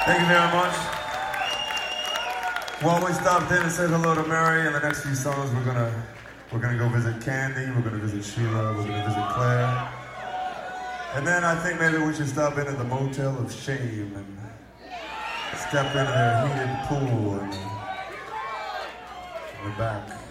Thank you very much. Well, we stopped in and said hello to Mary. In the next few songs, we're gonna go visit Candy. We're gonna visit Sheila. We're gonna visit Claire. And then I think maybe we should stop in at the Motel of Shame and step into their heated pool in the back.